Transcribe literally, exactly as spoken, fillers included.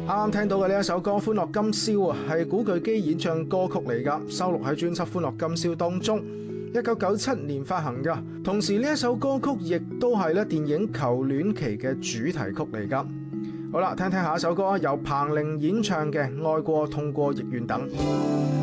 啱啱聽到嘅呢一首歌《歡樂今宵》啊，係古巨基演唱歌曲嚟噶，收錄喺專輯《歡樂今宵》當中，一九九七年發行噶。同時呢一首歌曲亦都係咧電影《求戀期》嘅主題曲嚟噶。好啦，聽聽下一首歌，由彭羚演唱嘅《愛過痛過亦願等》。